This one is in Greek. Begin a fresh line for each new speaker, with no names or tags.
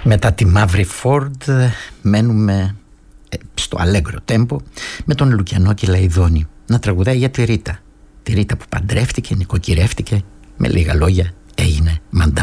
Μετά τη μαύρη Φόρντ μένουμε στο αλέγκρο τέμπο με τον Λουκιανό Κυλαϊδόνη να τραγουδάει για τη Ρίτα. Τη Ρίτα που παντρεύτηκε, νοικοκυρεύτηκε, με λίγα λόγια έγινε μαντάρα.